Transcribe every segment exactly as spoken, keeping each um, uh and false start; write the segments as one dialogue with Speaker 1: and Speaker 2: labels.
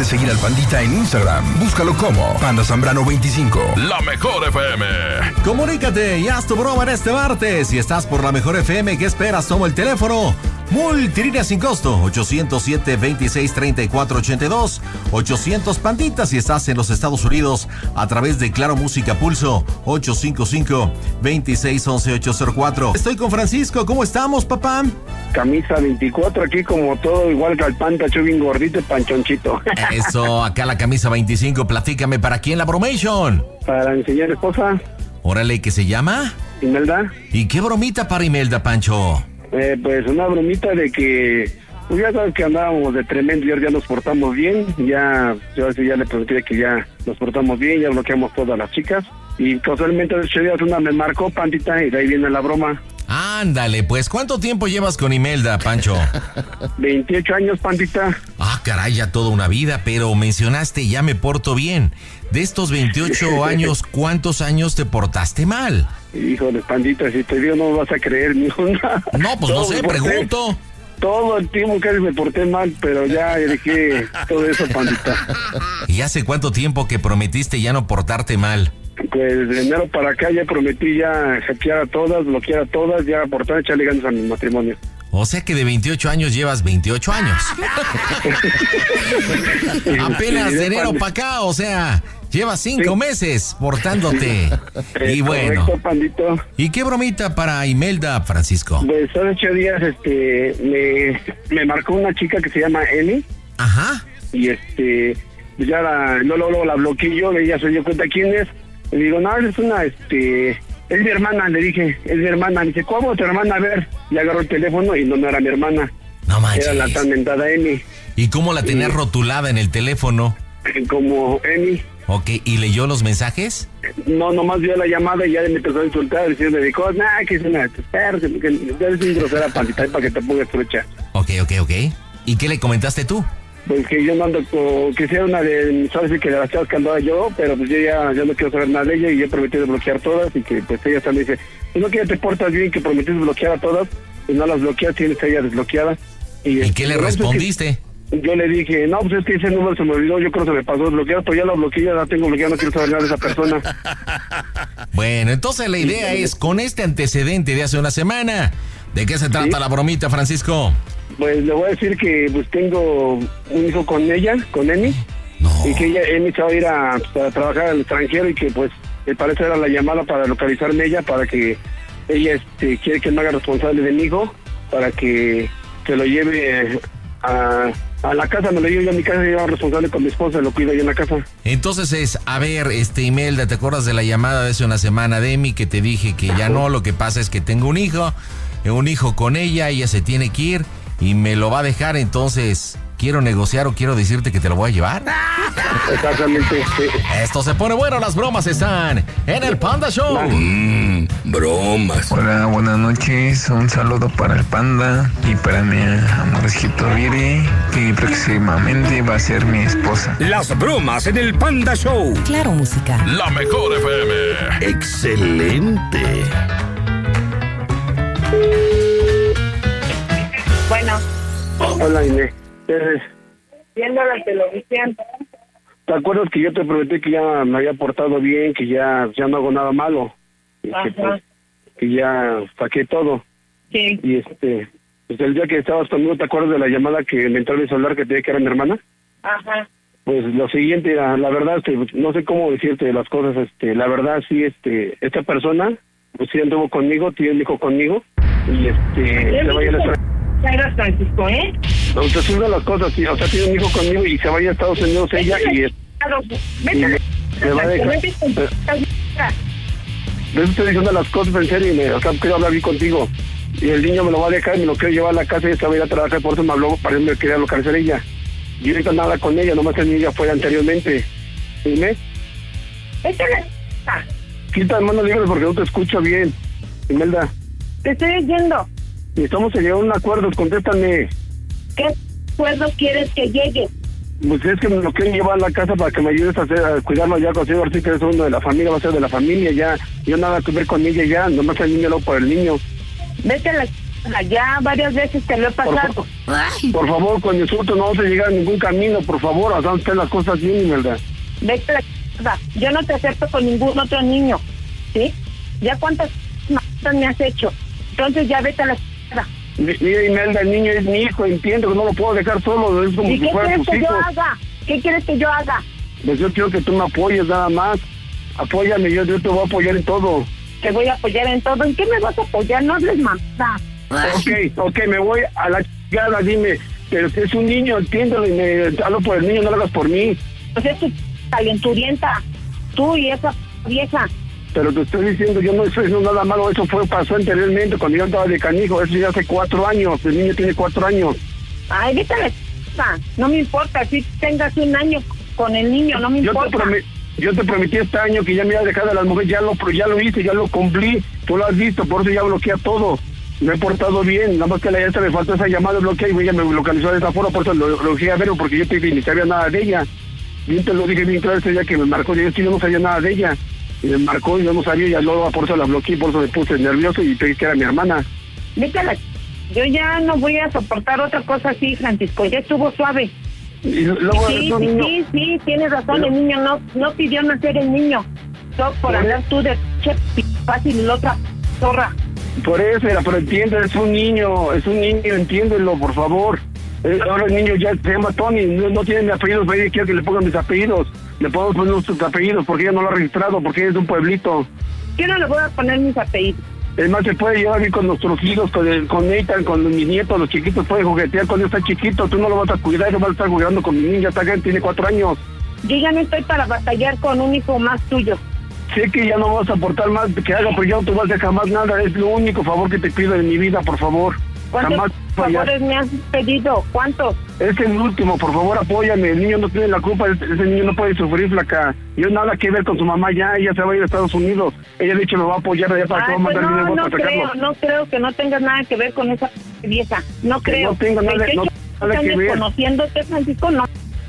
Speaker 1: puedes seguir al Pandita en Instagram. Búscalo como Panda Zambrano veinticinco. La Mejor F M.
Speaker 2: Comunícate y haz tu broma en este martes. Si estás por La Mejor F M, ¿qué esperas? Toma el teléfono. Multilínea sin costo, ochocientos siete, veintiséis, treinta y cuatro ochenta y dos, ochocientos Pandita si estás en los Estados Unidos a través de Claro Música Pulso, ochocientos cincuenta y cinco, veintiséis, once, ochocientos cuatro. Estoy con Francisco, ¿cómo estamos, papá?
Speaker 3: Camisa veinticuatro, aquí como todo, igual que al Panta, yo bien gordito y panchonchito.
Speaker 2: Eso, acá la camisa veinticinco, platícame, ¿para quién la bromation?
Speaker 3: Para mi señora esposa.
Speaker 2: Órale, ¿qué se llama?
Speaker 3: Imelda.
Speaker 2: ¿Y qué bromita para Imelda, Pancho?
Speaker 3: Eh, pues una bromita de que, pues ya sabes que andábamos de tremendo y ahora ya nos portamos bien, ya, yo así ya le prometí que ya nos portamos bien, ya bloqueamos todas las chicas, y casualmente de ocho días una me marcó, Pandita, y de ahí viene la broma.
Speaker 2: Ándale, pues, ¿cuánto tiempo llevas con Imelda, Pancho?
Speaker 3: veintiocho años, Pandita.
Speaker 2: Ah, caray, ya toda una vida, pero mencionaste ya me porto bien. De estos veintiocho años, ¿cuántos años te portaste mal?
Speaker 3: Híjole, Pandita, si te digo no me vas a creer, ni una.
Speaker 2: No, pues no sé, pregunto.
Speaker 3: Todo el tiempo que me porté mal, pero ya dejé todo eso, Pandita.
Speaker 2: ¿Y hace cuánto tiempo que prometiste ya no portarte mal?
Speaker 3: Pues de enero para acá ya prometí ya hackear a todas, bloquear a todas, ya portar, echarle ganas a mi matrimonio.
Speaker 2: O sea que de veintiocho años llevas veintiocho años. Apenas de enero para acá, o sea, llevas cinco sí. meses portándote.
Speaker 3: Es
Speaker 2: y bueno.
Speaker 3: Correcto, Pandito.
Speaker 2: ¿Y qué bromita para Imelda, Francisco?
Speaker 3: Pues hace ocho días este, me, me marcó una chica que se llama Emi.
Speaker 2: Ajá.
Speaker 3: Y este, ya la, no, luego la bloqueé yo, ella se dio cuenta quién es. Le digo, no, es una, este, es mi hermana, le dije, es mi hermana. Me dice, ¿cómo tu hermana? A ver, y agarró el teléfono y no, no era mi hermana.
Speaker 2: No manches.
Speaker 3: Era la tan mentada Emi.
Speaker 2: ¿Y cómo la tenías y, rotulada en el teléfono?
Speaker 3: Como Emi.
Speaker 2: Ok, ¿y leyó los mensajes?
Speaker 3: No, nomás vio la llamada y ya me empezó a insultar, diciendo, me dijo, nah, que es una, espera, que, que eres un grosera, Pandita, para que te pongas trucha.
Speaker 2: Ok, ok, ok. ¿Y qué le comentaste tú?
Speaker 3: Pues que yo no ando con, que sea una de, sabes que de las chavas que andaba yo, pero pues yo ya, ya no quiero saber nada de ella y yo prometí de bloquear todas y que pues ella también dice, pues no que ya te portas bien, que prometiste bloquear a todas, y no las bloqueas, tienes a ella desbloqueada. ¿Y,
Speaker 2: ¿Y qué le respondiste?
Speaker 3: Que, yo le dije, no, pues es que ese número se me olvidó, yo creo que se me pasó desbloquear, pero ya la bloqueé, ya la tengo bloqueada, no quiero saber nada de esa persona.
Speaker 2: Bueno, entonces la idea es, con este antecedente de hace una semana, ¿de qué se trata ¿Sí? la bromita, Francisco?
Speaker 3: Pues le voy a decir que pues tengo un hijo con ella, con Emi,
Speaker 2: no.
Speaker 3: y que ella, Emi se va a ir a, a trabajar al extranjero y que pues me parece era la llamada para localizarme ella, para que ella este, quiere que me haga responsable de mi hijo, para que se lo lleve a, a la casa, me lo llevo yo a mi casa y yo responsable con mi esposa, lo cuido yo en la casa.
Speaker 2: Entonces es, a ver, este Imelda, ¿te acuerdas de la llamada de hace una semana de Emi que te dije que ya no, lo que pasa es que tengo un hijo, un hijo con ella, ella se tiene que ir y me lo va a dejar, entonces quiero negociar o quiero decirte que te lo voy a llevar?
Speaker 3: Exactamente. Sí.
Speaker 2: Esto se pone bueno, las bromas están en el Panda Show.
Speaker 1: Mmm, bromas.
Speaker 4: Hola, buenas noches, un saludo para el Panda y para mi amorcito Viri, que próximamente va a ser mi esposa.
Speaker 1: Las bromas en el Panda Show.
Speaker 5: Claro Música.
Speaker 1: La Mejor F M. Excelente.
Speaker 6: Bueno.
Speaker 3: Hola, Inés.
Speaker 6: Viendo la televisión.
Speaker 3: ¿Te acuerdas que yo te prometí que ya me había portado bien, que ya, ya no hago nada malo? Y que, pues, que ya saqué todo.
Speaker 6: Sí.
Speaker 3: Y este, pues el día que estabas conmigo, ¿te acuerdas de la llamada que me entró en el celular que te dije que era mi hermana?
Speaker 6: Ajá.
Speaker 3: Pues lo siguiente, la, la verdad, este, no sé cómo decirte las cosas, este, la verdad sí, este, esta persona, pues sí anduvo conmigo, tiene un hijo conmigo, y este, se vaya a la...
Speaker 6: Eras Francisco, ¿eh?
Speaker 3: No, te suben las cosas, sí, o sea, tiene un hijo conmigo y se vaya a Estados Unidos ella y... Es,
Speaker 6: Vete,
Speaker 3: me va a dejar... Yo estoy diciendo las cosas en serio y me, o sea, quiero hablar bien contigo. Y el niño me lo va a dejar y me lo quiero llevar a la casa y se va a ir a trabajar, por eso me habló, para él me quería localizar ella. Yo ahorita nada con ella, nomás el niño fue anteriormente. Dime.
Speaker 6: Vete,
Speaker 3: Quita el mano libre porque no te escucho bien, Imelda.
Speaker 6: Te estoy diciendo.
Speaker 3: Y estamos a llegar a un acuerdo, contéstame.
Speaker 6: ¿Qué acuerdo quieres que llegue?
Speaker 3: Pues es que me lo quiero llevar a la casa para que me ayudes a, hacer, a cuidarlo ya, consigo ahorita que es uno de la familia, va a ser de la familia ya. Yo nada que ver con ella ya, nomás el niño, luego por el niño.
Speaker 6: Vete a la... Ya varias veces te lo he pasado.
Speaker 3: Por, por favor, con insulto no vas a llegar a ningún camino, por favor, haz usted las cosas bien, ¿verdad?
Speaker 6: Vete a la c***. Yo no te acepto con ningún otro niño, ¿sí? ¿Ya cuántas m***as me has hecho? Entonces ya vete a la c***.
Speaker 3: Mira, Imelda, el niño es mi hijo, entiendo que no lo puedo dejar solo, es como
Speaker 6: ¿Y
Speaker 3: si
Speaker 6: qué
Speaker 3: fuera
Speaker 6: quieres
Speaker 3: tus
Speaker 6: que
Speaker 3: hijos.
Speaker 6: yo haga? ¿Qué quieres que yo haga?
Speaker 3: Pues yo quiero que tú me apoyes nada más. Apóyame, yo, yo te voy a apoyar en todo.
Speaker 6: Te voy a apoyar en todo. ¿En qué me vas a apoyar? No hables mamá.
Speaker 3: Ok, ok, me voy a la chingada, dime. Pero si es un niño, entiéndelo y me hablo por el niño, no lo hagas por mí.
Speaker 6: Pues es tu calenturienta. Tú y esa vieja.
Speaker 3: Pero te estoy diciendo, yo no estoy haciendo nada malo, eso fue pasó anteriormente cuando yo andaba de canijo, eso ya hace cuatro años, el niño tiene cuatro años.
Speaker 6: Ay, vete a la c***. No me importa, si tengas un año con el niño, no me
Speaker 3: Yo
Speaker 6: importa.
Speaker 3: te, promet, yo te prometí este año que ya me iba a dejar de las mujeres, ya lo, ya lo hice, ya lo cumplí, tú lo has visto, por eso ya bloquea todo. Me he portado bien, nada más que a la esta me faltó esa llamada, bloquea y ella me localizó de esa forma, por eso lo, lo dejé a ver, porque yo te dije, ni sabía nada de ella. Bien te lo dije bien claro ese día que me marcó, yo, yo no sabía nada de ella. Y me marcó y yo no sabía, y luego por eso la bloqueé, por eso me puse nervioso y te dije que era mi hermana.
Speaker 6: Vete a la c***. Yo ya no voy a soportar otra cosa así, Francisco, ya estuvo suave.
Speaker 3: Y luego,
Speaker 6: Sí,
Speaker 3: eso,
Speaker 6: sí,
Speaker 3: niño,
Speaker 6: sí, sí, tienes razón,
Speaker 3: Pero-
Speaker 6: el niño no no pidió nacer el niño. Todo por
Speaker 3: Por
Speaker 6: andar
Speaker 3: eso-
Speaker 6: tú de che p- fácil y la otra zorra.
Speaker 3: por eso era, pero entiende, es un niño, es un niño, entiéndelo, por favor. Eh, ahora el niño ya se llama Tony, no, no tiene mi apellido, pero ella quiere que le pongan mis apellidos. Le puedo poner nuestros apellidos porque ella no lo ha registrado, porque ella es de un pueblito.
Speaker 6: Yo no le voy a poner mis apellidos.
Speaker 3: Es más, se puede llevar bien con nuestros hijos, con, el, con Nathan, con mis nietos, los chiquitos, puede juguetear con él, está chiquito, tú no lo vas a cuidar, no vas a estar jugando con mi niña, está grande, tiene cuatro años.
Speaker 6: Yo ya no estoy para batallar con un hijo más tuyo.
Speaker 3: Sé que ya no vas a aportar más que haga, pero ya no te vas a dejar más nada, es lo único favor que te pido en mi vida, por favor.
Speaker 6: ¿Cuántos
Speaker 3: Jamás fallar.
Speaker 6: favores me has pedido? ¿Cuántos?
Speaker 3: Es el último, por favor, apóyame. El niño no tiene la culpa, ese ese niño no puede sufrir, flaca. Yo nada que ver con su mamá ya, ella se va a ir a Estados Unidos. Ella ha dicho me va a apoyar allá para que va
Speaker 6: Ay,
Speaker 3: a
Speaker 6: pues
Speaker 3: mandar
Speaker 6: no,
Speaker 3: dinero
Speaker 6: no
Speaker 3: para sacarlo.
Speaker 6: creo, no creo que no tengas nada que ver con esa vieja. No
Speaker 3: Que
Speaker 6: creo.
Speaker 3: no tengo nada- no
Speaker 6: veintiocho
Speaker 3: nada que
Speaker 6: años
Speaker 3: ver.
Speaker 6: conociénte, Francisco, no.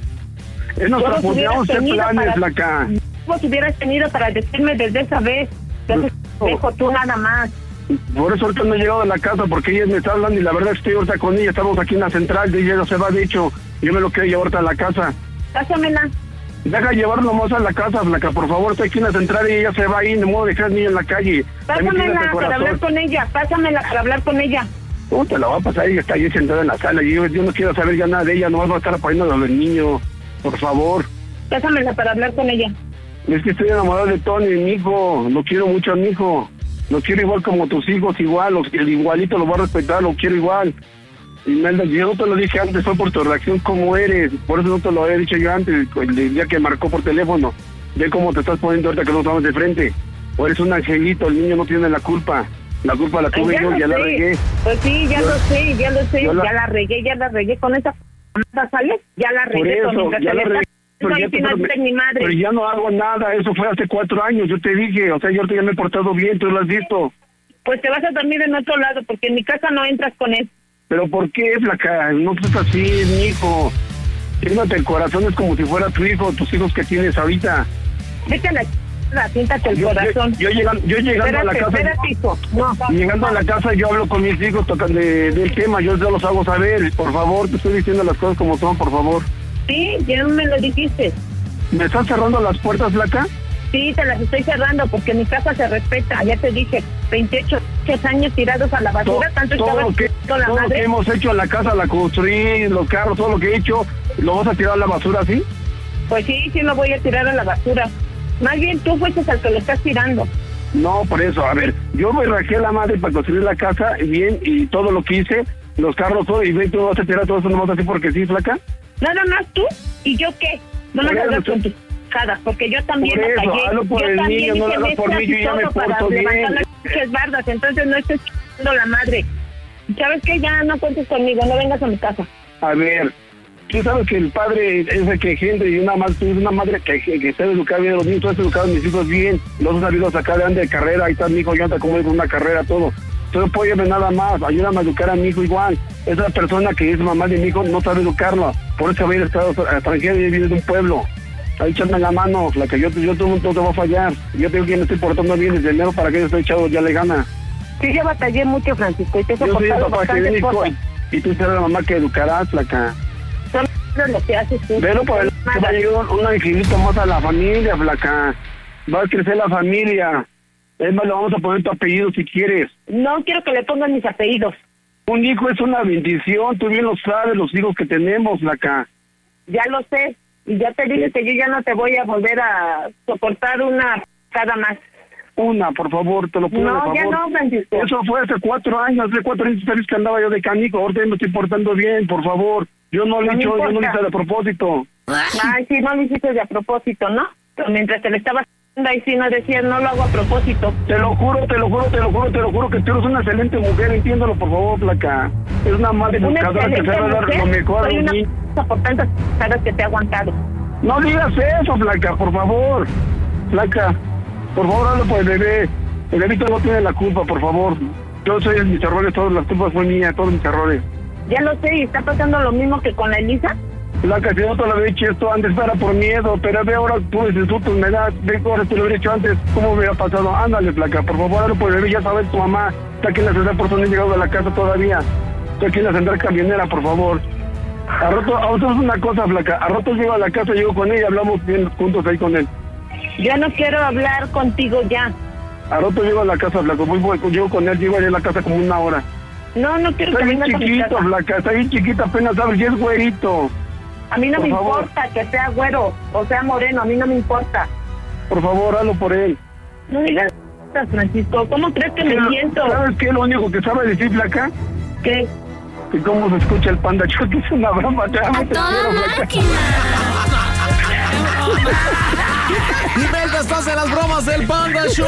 Speaker 3: Es nuestra
Speaker 6: Todos hubieras
Speaker 3: función, hacer
Speaker 6: tenido
Speaker 3: planes,
Speaker 6: para-
Speaker 3: flaca.
Speaker 6: Vos hubieras tenido para decirme desde esa vez. Entonces,
Speaker 3: No.
Speaker 6: dejo tú nada más.
Speaker 3: Por eso ahorita no he llegado a la casa, porque ella me está hablando y la verdad es que estoy ahorita con ella. Estamos aquí en la central, de ella no se va, de hecho. Yo me lo quiero llevar ahorita a la casa.
Speaker 6: Pásamela.
Speaker 3: Deja llevarlo más a la casa, flaca, por favor. Estoy aquí en la central y ella se va ahí, no me voy a dejar ni en la calle. También tienes
Speaker 6: Pásamela
Speaker 3: el
Speaker 6: para hablar
Speaker 3: corazón.
Speaker 6: con ella. Pásamela para hablar con ella.
Speaker 3: ¿Cómo te la va a pasar? Ella está ahí sentada en la sala y yo, yo no quiero saber ya nada de ella, no vas a estar apoyando a los niños, por favor.
Speaker 6: Pásamela para hablar con ella.
Speaker 3: Es que estoy enamorado de Tony, mi hijo, lo quiero mucho a mi hijo, lo quiero igual como tus hijos, igual, los, el igualito lo voy a respetar, lo quiero igual. Imelda, yo no te lo dije antes, fue por tu reacción como eres, por eso no te lo había dicho yo antes, el día que marcó por teléfono. Ve cómo te estás poniendo ahorita que no estamos de frente. O eres un angelito, el niño no tiene la culpa. La culpa la
Speaker 6: Ay,
Speaker 3: tuve
Speaker 6: ya
Speaker 3: yo,
Speaker 6: lo
Speaker 3: ya la
Speaker 6: sé.
Speaker 3: regué.
Speaker 6: Pues sí, ya
Speaker 3: Yo-
Speaker 6: lo sé, ya lo sé.
Speaker 3: yo la-
Speaker 6: Ya la regué, ya la regué con esa p***, ¿sale? Ya la
Speaker 3: Por
Speaker 6: regué con
Speaker 3: eso,
Speaker 6: mientras
Speaker 3: ya
Speaker 6: te
Speaker 3: la
Speaker 6: le
Speaker 3: regué.
Speaker 6: estás-
Speaker 3: Pero
Speaker 6: No,
Speaker 3: ya,
Speaker 6: y si
Speaker 3: te
Speaker 6: no
Speaker 3: promet-
Speaker 6: eres mi madre.
Speaker 3: pero ya no hago nada, eso fue hace cuatro años, yo te dije, o sea, yo ahorita ya me he portado bien, tú lo has visto.
Speaker 6: Pues te vas a dormir en otro lado, porque en mi casa no entras con él.
Speaker 3: Pero ¿por qué, flaca? No seas así, mi hijo. Siéntate el corazón, es como si fuera tu hijo, tus hijos que tienes ahorita.
Speaker 6: Vete a la ch***, siéntate el
Speaker 3: Yo,
Speaker 6: corazón.
Speaker 3: yo, yo llegando, yo llegando a la
Speaker 6: Espérate,
Speaker 3: casa,
Speaker 6: espérate, hijo. No.
Speaker 3: llegando a la casa yo hablo con mis hijos tocan de, del tema, yo ya los hago saber, por favor, te estoy diciendo las cosas como son, por favor.
Speaker 6: Sí, ya me lo dijiste.
Speaker 3: ¿Me estás cerrando las puertas, flaca?
Speaker 6: Sí, te las estoy cerrando porque mi casa se respeta. Ya te dije, veintiocho años tirados a la
Speaker 3: To-
Speaker 6: basura, tanto
Speaker 3: todo
Speaker 6: estaba
Speaker 3: lo que,
Speaker 6: con la
Speaker 3: todo lo que
Speaker 6: madre.
Speaker 3: hemos hecho en la casa, la construí, los carros, todo lo que he hecho, ¿lo vas a tirar a la basura así?
Speaker 6: Pues sí, sí lo voy a tirar a la basura. Más bien tú fuiste al que lo estás tirando.
Speaker 3: No, por eso, a ver, yo me rajé a la madre para construir la casa bien y todo lo que hice, los carros, todo, y ve, tú vas a tirar todo eso nomás así porque sí, flaca.
Speaker 6: Nada más tú y yo qué. No me
Speaker 3: Por
Speaker 6: hagas
Speaker 3: eso,
Speaker 6: con tus cadas, porque yo también
Speaker 3: por eso,
Speaker 6: batallé.
Speaker 3: hazlo por
Speaker 6: yo
Speaker 3: el
Speaker 6: también
Speaker 3: niño, no lo
Speaker 6: hice
Speaker 3: hagas por
Speaker 6: mezclas
Speaker 3: mí, yo
Speaker 6: y
Speaker 3: ya me
Speaker 6: todo para
Speaker 3: porto bien.
Speaker 6: levantar las pinches bardas, entonces no estés ch***ando la madre. ¿Sabes qué? Ya no cuentes conmigo, no vengas a mi casa.
Speaker 3: A ver, tú sabes que el padre es el que engendra y una madre, tú eres una madre que, que, que sabe educar bien a los niños, tú has educado a mis hijos bien, los has sabido sacar adelante de carrera, ahí está mi hijo, ya anda como con una carrera, todo. Entonces apóyame nada más, ayúdame a educar a mi hijo igual. Esa persona que es mamá de mi hijo no sabe educarlo, por eso va a ir a Estados extranjero y viene de un pueblo. Ahí echando la mano, la que yo, yo todo no te va a fallar. Yo tengo que me estoy portando bien desde enero para que yo estoy echado ya le gana.
Speaker 6: Sí, yo batallé mucho, Francisco, y te he
Speaker 3: Yo soy el
Speaker 6: soportado
Speaker 3: papá que
Speaker 6: bastantes
Speaker 3: dijo,
Speaker 6: cosas.
Speaker 3: y tú serás la mamá que educarás, flaca.
Speaker 6: Son lo que haces tú.
Speaker 3: Pero por el que va a llegar un angelito más a la familia, flaca. Va a crecer la familia. Es más, le vamos a poner tu apellido si quieres.
Speaker 6: No quiero que le pongan mis apellidos.
Speaker 3: Un hijo es una bendición, tú bien lo sabes, los hijos que tenemos, flaca.
Speaker 6: Ya lo sé. Y ya te dije que yo ya no te voy a volver a soportar una cada más.
Speaker 3: Una, por favor, te lo pido,
Speaker 6: No,
Speaker 3: por favor.
Speaker 6: ya no, Francisco.
Speaker 3: Eso fue hace cuatro años, hace cuatro años sabes que andaba yo de canico, ahorita me estoy portando bien, por favor. Yo no lo
Speaker 6: No
Speaker 3: he
Speaker 6: me
Speaker 3: hecho, yo no lo
Speaker 6: importa.
Speaker 3: hice de propósito.
Speaker 6: Ay, sí, no lo hiciste de a propósito, ¿no? Pero mientras te le estabas haciendo ahí sí no decías, no lo hago a propósito.
Speaker 3: Te lo juro, te lo juro, te lo juro, te lo juro que tú eres una excelente mujer, entiéndalo, por favor, flaca. Es una madre
Speaker 6: Una
Speaker 3: educadora que
Speaker 6: excelente
Speaker 3: sabe dar
Speaker 6: mujer,
Speaker 3: lo mejor a
Speaker 6: soy
Speaker 3: los
Speaker 6: una
Speaker 3: niños.
Speaker 6: p*** por tantas caras que te he aguantado.
Speaker 3: No digas eso, flaca, por favor. Flaca, por favor, hazlo por el bebé. El bebito no tiene la culpa, por favor. Yo soy mis errores, todas las culpas son mías, todos mis errores.
Speaker 6: Ya lo sé, y está pasando lo mismo que con la Elisa.
Speaker 3: Flaca, si no te lo había hecho esto antes, era por miedo, pero ve ahora tú ese insultos me das, ve ahora te lo hubiera hecho antes, ¿cómo hubiera pasado? Ándale, flaca, por favor, hazlo por el bebé, ya sabes, tu mamá está aquí en la ciudad, por eso no he llegado a la casa todavía. Estoy aquí en la central camionera, por favor. A rato, a rato es una cosa, flaca, a rato llego a la casa, llego con ella, hablamos bien juntos ahí con él.
Speaker 6: Yo no quiero hablar contigo ya.
Speaker 3: A rato llego a la casa, flaco, voy, voy, llego con él, llego allá a la casa como una hora.
Speaker 6: No, no quiero
Speaker 3: Está
Speaker 6: que
Speaker 3: bien
Speaker 6: vengas a mi
Speaker 3: chiquito,
Speaker 6: casa.
Speaker 3: flaca, está bien chiquito, apenas sabes, y es güerito.
Speaker 6: A mí no
Speaker 3: Por
Speaker 6: me
Speaker 3: favor.
Speaker 6: importa que sea güero o sea moreno, a mí no me importa.
Speaker 3: Por favor, hazlo por él.
Speaker 6: No digas, Francisco, ¿cómo crees que me siento?
Speaker 3: ¿Sabes qué es lo único que sabe decir, flaca?
Speaker 6: ¿Qué?
Speaker 3: Que cómo se escucha el Panda Show, que es una broma, te amo, te quiero, flaca.
Speaker 2: Imelda, estás en las bromas del Panda Show.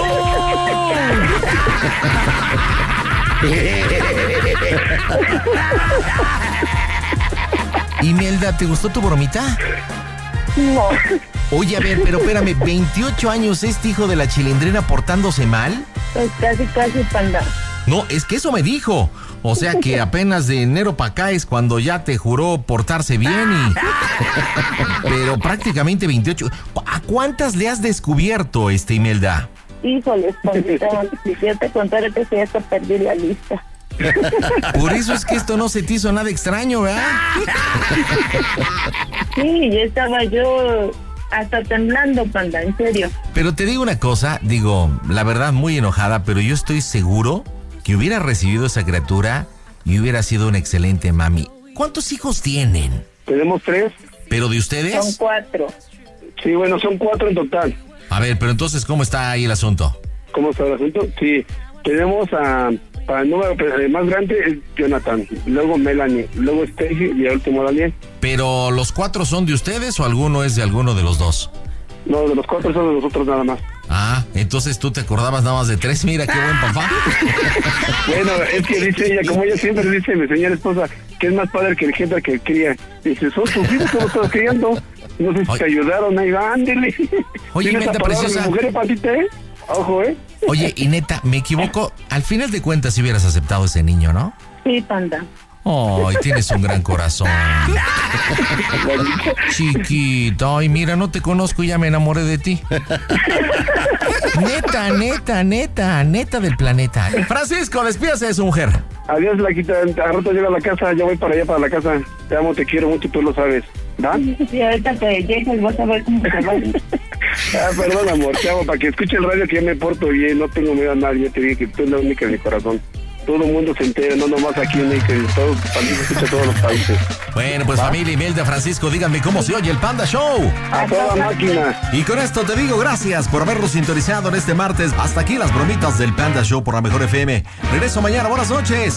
Speaker 2: Imelda, ¿te gustó tu bromita?
Speaker 6: No.
Speaker 2: Oye, a ver, pero espérame, ¿veintiocho años este hijo de la chilindrina portándose mal?
Speaker 6: Pues casi, casi, Panda.
Speaker 2: No, es que eso me dijo. O sea que apenas de enero para acá es cuando ya te juró portarse bien y... Pero prácticamente veintiocho. ¿A cuántas le has descubierto, este Imelda?
Speaker 6: Híjoles, Pandita, si yo te contara que ya hasta perdí la lista.
Speaker 2: Por eso es que esto no se te hizo nada extraño, ¿verdad?
Speaker 6: Sí, ya estaba yo hasta temblando, Panda, en serio.
Speaker 2: Pero te digo una cosa, digo, la verdad muy enojada, pero yo estoy seguro que hubiera recibido esa criatura y hubiera sido una excelente mami. ¿Cuántos hijos tienen?
Speaker 3: Tenemos tres.
Speaker 2: ¿Pero de
Speaker 6: Son
Speaker 2: ustedes?
Speaker 6: cuatro.
Speaker 3: Sí, bueno, son cuatro en total.
Speaker 2: A ver, pero entonces, ¿cómo está ahí el asunto?
Speaker 3: ¿Cómo está el asunto? Sí, tenemos a... Para el número eh, más grande es Jonathan, luego Melanie, luego Stacy y el último Daniel.
Speaker 2: ¿Pero los cuatro son de ustedes o alguno es de alguno de los dos?
Speaker 3: No, de los cuatro son de nosotros nada más.
Speaker 2: Ah, entonces tú te acordabas nada más de tres. Mira, qué buen papá.
Speaker 3: Bueno, es que dice ella, como ella siempre dice, mi señora esposa, que es más padre que el gente que cría. Dice, son tus hijos que los estás criando. No sé si
Speaker 2: Oye.
Speaker 3: te ayudaron, ahí va, ándele.
Speaker 2: Oye,
Speaker 3: ¿Tienes
Speaker 2: Imelda
Speaker 3: esa palabra,
Speaker 2: preciosa.
Speaker 3: mi mujer, patita, eh? Ojo, ¿eh?
Speaker 2: Oye, y neta, me equivoco. Al final de cuentas, si hubieras aceptado ese niño, ¿no?
Speaker 6: Sí, Panda.
Speaker 2: Ay, tienes un gran corazón. Chiquito, ay, mira, no te conozco y ya me enamoré de ti. Neta, neta, neta, neta del planeta. Francisco, despídase de su mujer.
Speaker 3: Adiós, Laquita. A rato llego a la casa, ya voy para allá, para la casa. Te amo, te quiero mucho, tú lo sabes. ¿Va?
Speaker 6: Sí, ahorita que llegues vas a ver cómo te va.
Speaker 3: Ah, perdón, amor, te amo, para que escuche el radio que ya me porto bien, no tengo miedo a nadie, yo te dije que tú eres la única en mi corazón. Todo el mundo se entera, no nomás aquí en México, en todo el país, se escucha todos los países.
Speaker 2: Bueno, pues familia Imelda, Francisco, díganme cómo se oye el Panda Show.
Speaker 3: A toda máquina.
Speaker 2: Y con esto te digo gracias por habernos sintonizado en este martes. Hasta aquí las bromitas del Panda Show por la Mejor F M. Regreso mañana, buenas noches.